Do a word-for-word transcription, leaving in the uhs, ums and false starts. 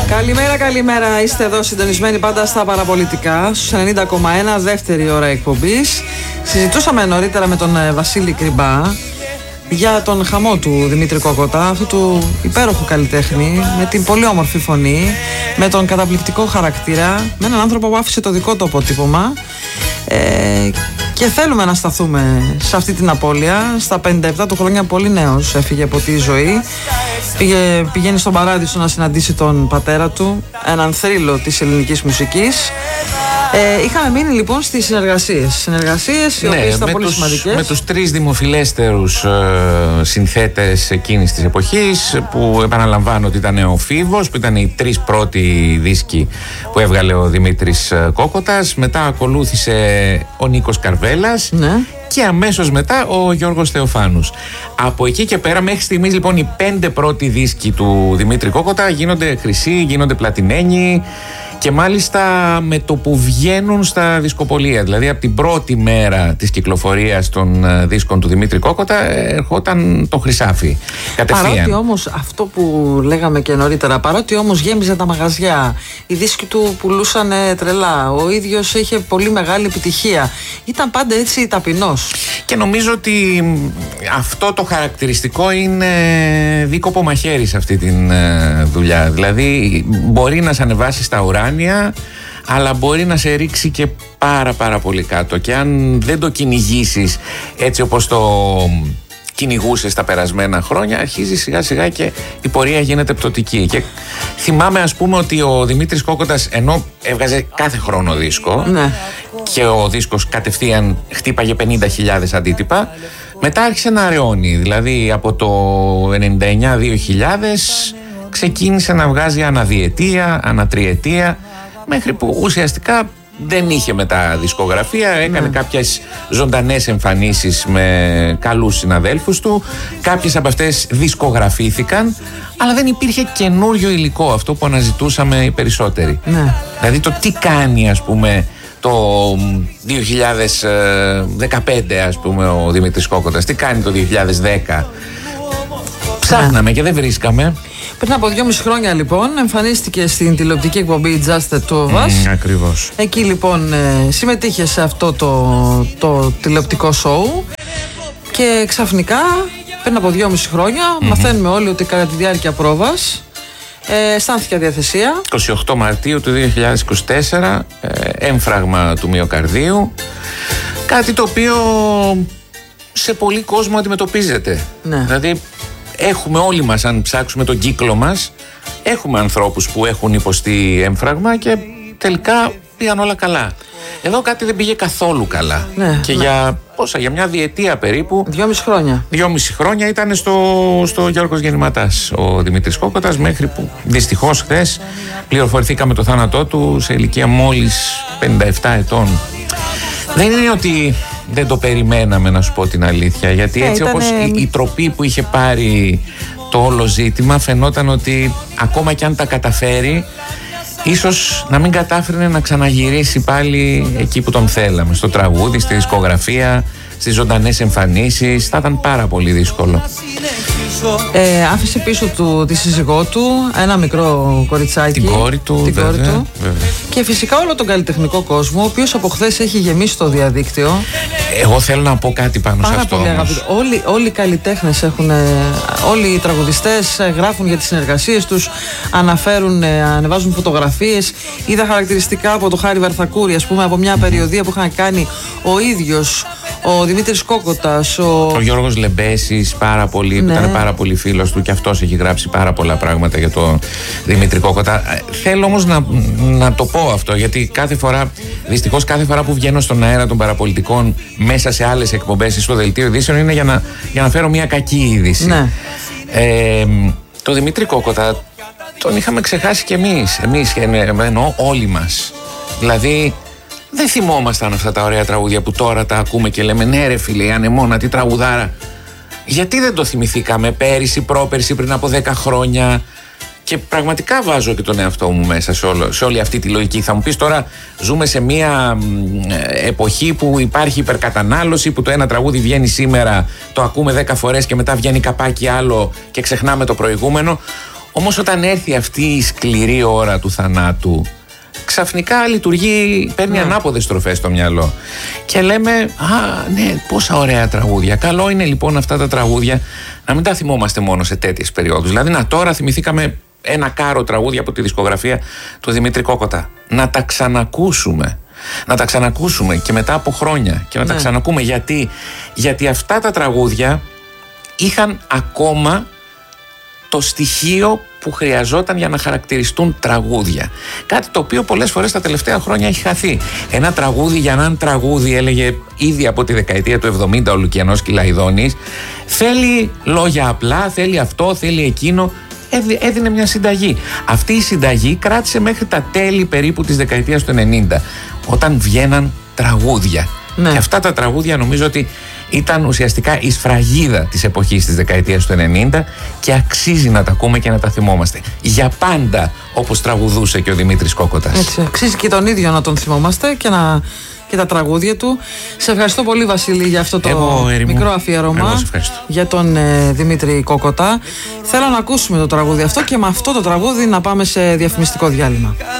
Καλημέρα, καλημέρα. Είστε εδώ συντονισμένοι πάντα στα παραπολιτικά, στους ενενήντα κόμμα ένα, δεύτερη ώρα εκπομπής. Συζητούσαμε νωρίτερα με τον Βασίλη Κρυμπά για τον χαμό του Δημήτρη Κόκοτα, αυτού του υπέροχου καλλιτέχνη, με την πολύ όμορφη φωνή, με τον καταπληκτικό χαρακτήρα, με έναν άνθρωπο που άφησε το δικό του αποτύπωμα. Ε, και θέλουμε να σταθούμε σε αυτή την απώλεια. Στα πενήντα επτά του χρόνια, πολύ νέος έφυγε από τη ζωή. Πήγε, πηγαίνει στον Παράδεισο να συναντήσει τον πατέρα του, έναν θρύλο της ελληνικής μουσικής. Ε, είχαμε μείνει λοιπόν στις συνεργασίες. Συνεργασίες οι ναι, οποίες ήταν πολύ τους, σημαντικές. Με τους τρεις δημοφιλέστερους ε, συνθέτες εκείνης της εποχής, που επαναλαμβάνω ότι ήταν ο Φίβος, που ήταν οι τρεις πρώτοι δίσκοι που έβγαλε ο Δημήτρης Κόκοτας. Μετά ακολούθησε ο Νίκος Καρβέλας. Ναι. Και αμέσως μετά ο Γιώργος Θεοφάνους. Από εκεί και πέρα, μέχρι στιγμής λοιπόν, οι πέντε πρώτοι δίσκοι του Δημήτρη Κόκοτα γίνονται χρυσοί, γίνονται πλατινένοι. Και μάλιστα με το που βγαίνουν στα δισκοπολία, δηλαδή από την πρώτη μέρα της κυκλοφορίας των δίσκων του Δημήτρη Κόκοτα, ερχόταν το χρυσάφι κατευθείαν. Παρότι όμως αυτό που λέγαμε και νωρίτερα, παρότι όμως γέμιζε τα μαγαζιά, οι δίσκοι του πουλούσαν τρελά, ο ίδιος είχε πολύ μεγάλη επιτυχία, ήταν πάντα έτσι ταπεινός. Και νομίζω ότι αυτό το χαρακτηριστικό είναι δίκοπο μαχαίρι σε αυτή τη δουλειά. Δηλαδή μπορεί να σε ανεβάσει στα ουράνια, αλλά μπορεί να σε ρίξει και πάρα πάρα πολύ κάτω. Και αν δεν το κυνηγήσεις έτσι όπως το κυνηγούσες τα περασμένα χρόνια, αρχίζει σιγά σιγά και η πορεία γίνεται πτωτική. Και θυμάμαι ας πούμε ότι ο Δημήτρης Κόκοτας, ενώ έβγαζε κάθε χρόνο δίσκο, ναι, και ο δίσκος κατευθείαν χτύπαγε πενήντα χιλιάδες αντίτυπα, μετά άρχισε να αραιώνει. Δηλαδή από το ενενήντα εννιά δύο χιλιάδες ξεκίνησε να βγάζει αναδιετία, ανατριετία, μέχρι που ουσιαστικά δεν είχε μετά δισκογραφία. Έκανε ναι. κάποιες ζωντανές εμφανίσεις με καλούς συναδέλφους του. Κάποιες από αυτές δισκογραφήθηκαν, αλλά δεν υπήρχε καινούριο υλικό, αυτό που αναζητούσαμε οι περισσότεροι. Ναι. Δηλαδή το τι κάνει ας πούμε το δύο χιλιάδες δεκαπέντε ας πούμε ο Δημήτρης Κόκοτας, τι κάνει το δύο χιλιάδες δέκα. Ψάχναμε ναι. και δεν βρίσκαμε. Πριν από δυόμιση χρόνια λοιπόν εμφανίστηκε στην τηλεοπτική εκπομπή Just the Two of Us. Mm, ακριβώς. Εκεί λοιπόν ε, συμμετείχε σε αυτό το, το τηλεοπτικό σοου και ξαφνικά πριν από δυόμιση χρόνια mm-hmm. μαθαίνουμε όλοι ότι κατά τη διάρκεια πρόβας ε, αισθάνθηκε αδιαθεσία. είκοσι οκτώ Μαρτίου του δύο χιλιάδες είκοσι τέσσερα, ε, έμφραγμα του μυοκαρδίου, κάτι το οποίο σε πολλοί κόσμο αντιμετωπίζεται. Ναι. Δηλαδή έχουμε όλοι μας, αν ψάξουμε τον κύκλο μας, έχουμε ανθρώπους που έχουν υποστεί έμφραγμα και τελικά πήγαν όλα καλά. Εδώ κάτι δεν πήγε καθόλου καλά. Ναι, και ναι. για πόσα, για μια διετία περίπου. Δυόμιση χρόνια. Δυόμιση χρόνια ήταν στο, στο Γιώργος Γεννηματάς ο Δημήτρης Κόκοτας, μέχρι που δυστυχώς χθες πληροφορηθήκαμε το θάνατό του σε ηλικία μόλις πενήντα επτά ετών. Δεν είναι ότι δεν το περιμέναμε, να σου πω την αλήθεια, γιατί έτσι ήτανε... όπως η, η τροπή που είχε πάρει το όλο ζήτημα, φαινόταν ότι ακόμα κι αν τα καταφέρει, ίσως να μην κατάφερνε να ξαναγυρίσει πάλι εκεί που τον θέλαμε, στο τραγούδι, στη δισκογραφία, στις ζωντανές εμφανίσεις. Θα ήταν πάρα πολύ δύσκολο. Ε, άφησε πίσω του τη σύζυγό του, ένα μικρό κοριτσάκι. Την κόρη του, την βέβαια, κόρη του. βέβαια. Και φυσικά όλο τον καλλιτεχνικό κόσμο, ο οποίος από χθες έχει γεμίσει το διαδίκτυο. Εγώ θέλω να πω κάτι πάνω πάρα σε αυτό. Πολύ αγαπητό. Όλοι, όλοι οι καλλιτέχνες έχουν, όλοι οι τραγουδιστές γράφουν για τις συνεργασίες τους, αναφέρουν, ανεβάζουν φωτογραφίες. Είδα χαρακτηριστικά από το Χάρη Βαρθακούρη, ας πούμε, από μια περιοδία που είχαν κάνει ο ίδιος ο Δημήτρης Κόκοτας, ο, ο Γιώργος Λεμπέσης, πάρα πολύ, ναι. που ήταν πάρα πολύ φίλος του και αυτός έχει γράψει πάρα πολλά πράγματα για τον Δημήτρη Κόκοτα. Θέλω όμως να, να το πω αυτό, γιατί κάθε φορά, δυστυχώς κάθε φορά που βγαίνω στον αέρα των παραπολιτικών μέσα σε άλλες εκπομπές ή στο δελτίο ειδήσεων είναι για να, για να φέρω μια κακή είδηση. Ναι. Ε, το Δημήτρη Κόκοτα τον είχαμε ξεχάσει κι εμείς, εμείς εννοώ όλοι μας. Δηλαδή δεν θυμόμασταν αυτά τα ωραία τραγούδια που τώρα τα ακούμε και λέμε ναι ρε φίλε, η Ανεμόνα, τι τραγουδάρα. Γιατί δεν το θυμηθήκαμε πέρυσι, πρόπερσι, πριν από δέκα χρόνια? Και πραγματικά βάζω και τον εαυτό μου μέσα σε, όλο, σε όλη αυτή τη λογική. Θα μου πεις τώρα, ζούμε σε μια εποχή που υπάρχει υπερκατανάλωση, που το ένα τραγούδι βγαίνει σήμερα, το ακούμε δέκα φορές και μετά βγαίνει καπάκι άλλο και ξεχνάμε το προηγούμενο. Όμως όταν έρθει αυτή η σκληρή ώρα του θανάτου, ξαφνικά λειτουργεί, παίρνει ναι. ανάποδες στροφές στο μυαλό. Και λέμε, α, ναι, πόσα ωραία τραγούδια. Καλό είναι λοιπόν αυτά τα τραγούδια να μην τα θυμόμαστε μόνο σε τέτοιες περιόδους. Δηλαδή, να τώρα θυμηθήκαμε ένα κάρο τραγούδια από τη δισκογραφία του Δημήτρη Κόκοτα. Να τα ξανακούσουμε. Να τα ξανακούσουμε και μετά από χρόνια. Και να ναι. τα ξανακούμε. Γιατί, γιατί αυτά τα τραγούδια είχαν ακόμα το στοιχείο που χρειαζόταν για να χαρακτηριστούν τραγούδια. Κάτι το οποίο πολλές φορές τα τελευταία χρόνια έχει χαθεί. Ένα τραγούδι για έναν τραγούδι, έλεγε ήδη από τη δεκαετία του εβδομήντα ο Λουκιανός Κυλαϊδόνης, θέλει λόγια απλά, θέλει αυτό, θέλει εκείνο. Έδινε μια συνταγή. Αυτή η συνταγή κράτησε μέχρι τα τέλη περίπου της δεκαετίας του ενενήντα, όταν βγαίναν τραγούδια. Ναι. Και αυτά τα τραγούδια νομίζω ότι ήταν ουσιαστικά η σφραγίδα της εποχής της δεκαετίας του ενενήντα και αξίζει να τα ακούμε και να τα θυμόμαστε. Για πάντα, όπως τραγουδούσε και ο Δημήτρης Κόκοτας. Έτσι, αξίζει και τον ίδιο να τον θυμόμαστε και, να, και τα τραγούδια του. Σε ευχαριστώ πολύ, Βασίλη, για αυτό το Εγώ, μικρό αφιέρωμα για τον ε, Δημήτρη Κόκοτα. Θέλω να ακούσουμε το τραγούδι αυτό και με αυτό το τραγούδι να πάμε σε διαφημιστικό διάλειμμα.